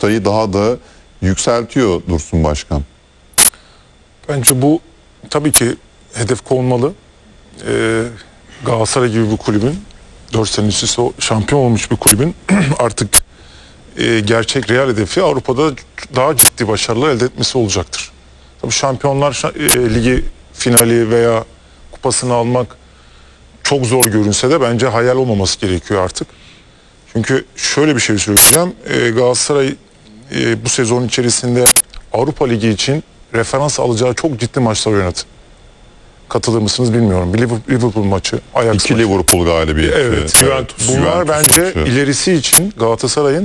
çıtayı daha da yükseltiyor Dursun Başkan. Bence bu tabii ki hedef konmalı. Galatasaray gibi bir kulübün, 4 sene üst üste şampiyon olmuş bir kulübün artık gerçek real hedefi Avrupa'da daha ciddi başarılar elde etmesi olacaktır. Tabii Şampiyonlar Ligi finali veya kupasını almak çok zor görünse de bence hayal olmaması gerekiyor artık. Çünkü şöyle bir şey söyleyeceğim. Galatasaray bu sezon içerisinde Avrupa Ligi için referans alacağı çok ciddi maçlar oynadı. Katılır mısınız bilmiyorum. Bir Liverpool maçı, Ajax 2 maçı. Liverpool galibiyeti. Evet. Juventus. Bunlar bence maçı. ilerisi için Galatasaray'ın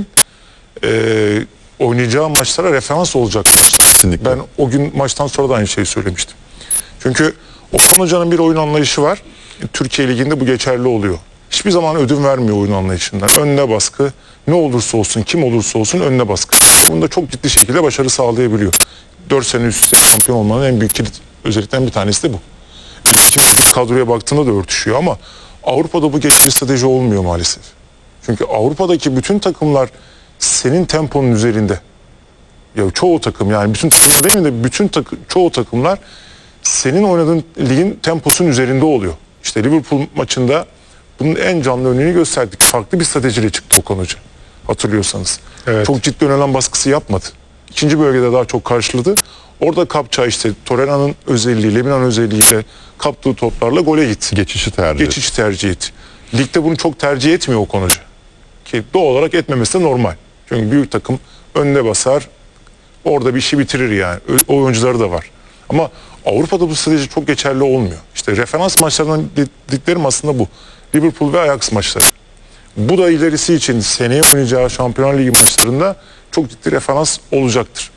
oynayacağı maçlara referans olacak. Kesinlikle. Ben o gün maçtan sonra da aynı şeyi söylemiştim. Çünkü Okan Hoca'nın bir oyun anlayışı var. Türkiye Ligi'nde bu geçerli oluyor. Hiçbir zaman ödün vermiyor oyun anlayışından. Önüne baskı, ne olursa olsun, kim olursa olsun önüne baskı. Bunda çok ciddi şekilde başarı sağlayabiliyor. 4 sene üst üste şampiyon olmanın en büyük kilit özelliklerinden bir tanesi de bu. Kadroya baktığında da örtüşüyor ama Avrupa'da bu geçerli strateji olmuyor maalesef. Çünkü Avrupa'daki bütün takımlar senin temponun üzerinde. Ya çoğu takım, yani bütün takımlar değil mi de çoğu takımlar senin oynadığın ligin temposunun üzerinde oluyor. İşte Liverpool maçında bunun en canlı örneğini gösterdik. Farklı bir stratejiyle çıktı Okan Hoca. Hatırlıyorsanız. Evet. Çok ciddi önemli baskısı yapmadı. İkinci bölgede daha çok karşıladı. Orada kapacağı işte Torreira'nın özelliği, Leminan özelliğiyle kaptığı toplarla gole gitti. Geçişi tercih etti. Ligde bunu çok tercih etmiyor Okan Hoca. Ki doğal olarak etmemesi de normal. Çünkü büyük takım önüne basar, orada bir işi bitirir yani. O oyuncuları da var. Ama Avrupa'da bu strateji çok geçerli olmuyor. İşte referans maçlarından dediklerim aslında bu. Liverpool ve Ajax maçları. Bu da ilerisi için seneye oynayacağı Şampiyonlar Ligi maçlarında çok ciddi referans olacaktır.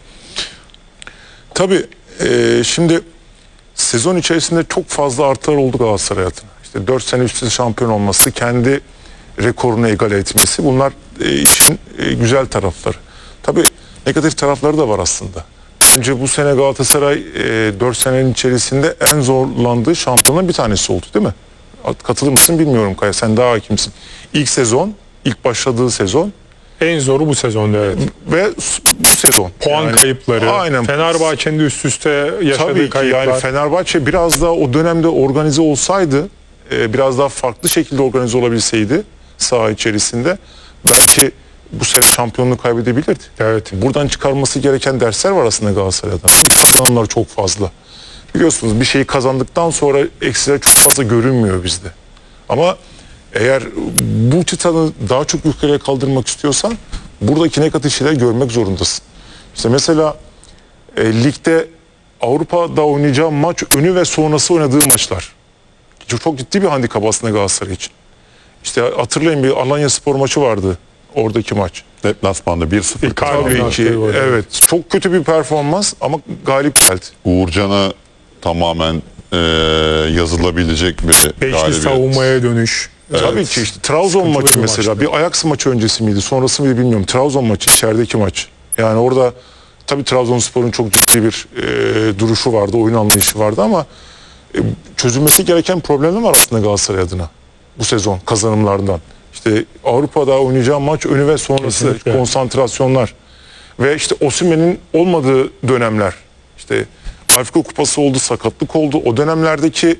Tabii şimdi sezon içerisinde çok fazla artılar oldu Galatasaray adına. İşte 4 sene üst üste şampiyon olması, kendi rekorunu egale etmesi, bunlar işin güzel tarafları. Tabii negatif tarafları da var aslında. Önce bu sene Galatasaray 4 senenin içerisinde en zorlandığı şampiyonların bir tanesi oldu değil mi? Katılır mısın bilmiyorum Kaya, sen daha hakimsin. İlk başladığı sezon. En zoru bu sezonda, evet. Ve bu sezon. Puan kayıpları, aynen. Fenerbahçe'nin de üst üste yaşadığı Tabii ki kayıplar. yani Fenerbahçe biraz daha o dönemde organize olsaydı, biraz daha farklı şekilde organize olabilseydi saha içerisinde belki bu sene şampiyonluğu kaybedebilirdi. Evet. Buradan çıkarması gereken dersler var aslında Galatasaray'dan. Onlar çok fazla. Biliyorsunuz bir şeyi kazandıktan sonra eksiler çok fazla görünmüyor bizde. Ama eğer bu çıtanı daha çok yukarıya kaldırmak istiyorsan buradaki negatif şeyler görmek zorundasın. İşte mesela ligde Avrupa'da oynayacağı maç önü ve sonrası oynadığı maçlar. Çok ciddi bir handikap aslında Galatasaray için. İşte hatırlayın, bir Alanyaspor maçı vardı, oradaki maç. Deplasmanda 1-0. Tabii ki evet, çok kötü bir performans ama galip geldi. Uğurcan'a tamamen yazılabilecek bir Beşli galibiyet. savunmaya dönüş. Tabii ki işte Trabzon Sıkıntılı maçı bir mesela, maçtı. bir Ajax maçı öncesi miydi, sonrası mıydı bilmiyorum. Trabzon maçı, içerideki maç. Yani orada tabii Trabzonspor'un çok ciddi bir duruşu vardı, oyun anlayışı vardı ama çözülmesi gereken problemler var aslında Galatasaray adına bu sezon kazanımlardan. İşte Avrupa'da oynayacağı maç önü ve sonrası, Kesinlikle. konsantrasyonlar ve işte Osimhen'in olmadığı dönemler. İşte Afrika Kupası oldu, sakatlık oldu. O dönemlerdeki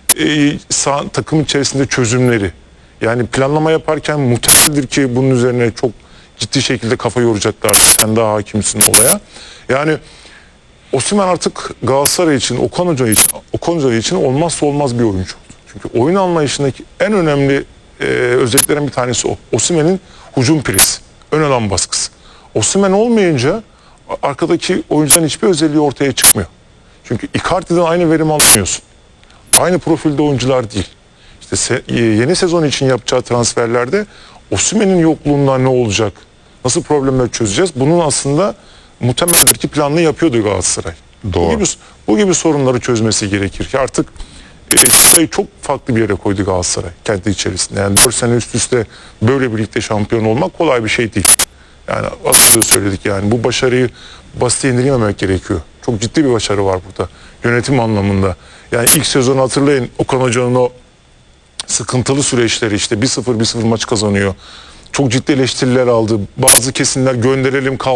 takım içerisinde çözümleri. Yani planlama yaparken muhtemeldir ki bunun üzerine çok ciddi şekilde kafa yoracaklar. Sen daha hakimsin olaya. Yani Osimhen artık Galatasaray için, Okan Hoca için olmazsa olmaz bir oyuncu oldu. Çünkü oyun anlayışındaki en önemli özelliklerin bir tanesi o. Osimhen'in hücum presi, ön alan baskısı. Osimhen olmayınca arkadaki oyuncuların hiçbir özelliği ortaya çıkmıyor. Çünkü Icardi'den aynı verimi alamıyorsun. Aynı profilde oyuncular değil. İşte yeni sezon için yapacağı transferlerde Osimhen'in yokluğundan ne olacak? Nasıl problemler çözeceğiz? Bunun aslında muhtemeldir ki planını yapıyordu Galatasaray. Doğru. Bu gibi sorunları çözmesi gerekir ki artık çok farklı bir yere koydu Galatasaray kendi içerisinde. Yani 4 sene üst üste böyle birlikte şampiyon olmak kolay bir şey değil. Yani az önce söyledik, yani bu başarıyı basite indirgememek gerekiyor. Çok ciddi bir başarı var burada yönetim anlamında. Yani ilk sezonu hatırlayın, Okan Hoca'nın o sıkıntılı süreçleri, işte 1-0 maç kazanıyor. Çok ciddi eleştiriler aldı. Bazı kesimler gönderelim